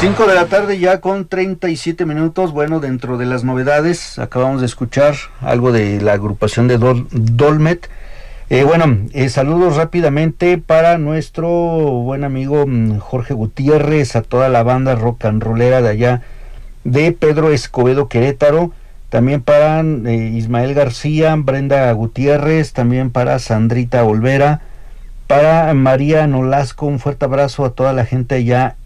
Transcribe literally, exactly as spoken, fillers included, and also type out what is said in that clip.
Cinco de la tarde ya con treinta y siete minutos. Bueno, dentro de las novedades, acabamos de escuchar algo de la agrupación de Dol- Dolmet. Eh, bueno, eh, saludos rápidamente para nuestro buen amigo mm, Jorge Gutiérrez, a toda la banda rock and rollera de allá de Pedro Escobedo, Querétaro. También para eh, Ismael García, Brenda Gutiérrez, también para Sandrita Olvera, para María Nolasco. Un fuerte abrazo a toda la gente allá